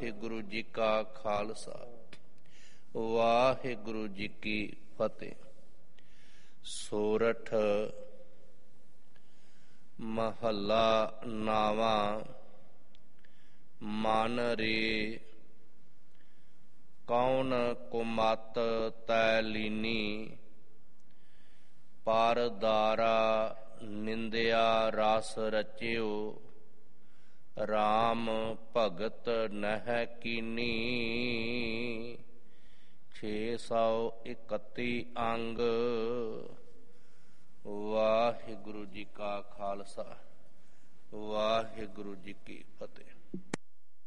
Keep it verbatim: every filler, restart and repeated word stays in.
ਵਾਹਿਗੁਰੂ ਜੀ ਕਾ ਖਾਲਸਾ ਵਾਹਿਗੁਰੂ ਜੀ ਕੀ ਫਤਿਹ। ਸੋਰਠ ਮਹੱਲਾ ਨਾਵਾਂ। ਮਨ ਰੇ ਕੌਣ ਕੁਮਤ ਤੈ ਲੀਨੀ, ਪਰਦਾਰਾ ਨਿੰਦਿਆ ਰਸ ਰਚਿਓ, ਰਾਮ ਭਗਤ ਨਹਿ ਕੀਨੀ। ਛੇ ਸੌ ਇਕੱਤੀ ਅੰਗ। ਵਾਹਿਗੁਰੂ ਜੀ ਕਾ ਖਾਲਸਾ ਵਾਹਿਗੁਰੂ ਜੀ ਕੀ ਫਤਿਹ।